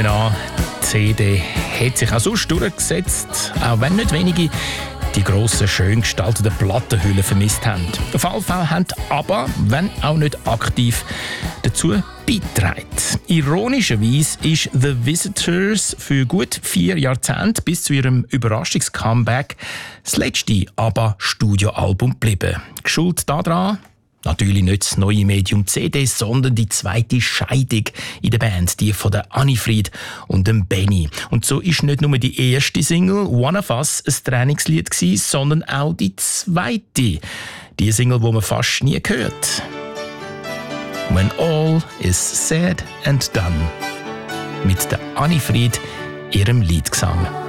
Ja, die CD hat sich auch sonst durchgesetzt, auch wenn nicht wenige die grossen, schön gestalteten Plattenhüllen vermisst haben. Auf jeden Fall haben aber, wenn auch nicht aktiv, dazu beigetragen. Ironischerweise ist The Visitors für gut 4 Jahrzehnte bis zu ihrem Überraschungs-Comeback das letzte ABBA-Studioalbum geblieben. Schuld daran? Natürlich nicht das neue Medium CD, sondern die zweite Scheidung in der Band, die von der Annifried und dem Benny. Und so ist nicht nur die erste Single «One of Us» ein Trainingslied gewesen, sondern auch die zweite. Die Single, die man fast nie hört. «When all is said and done» mit der Annifried, ihrem Liedgesang.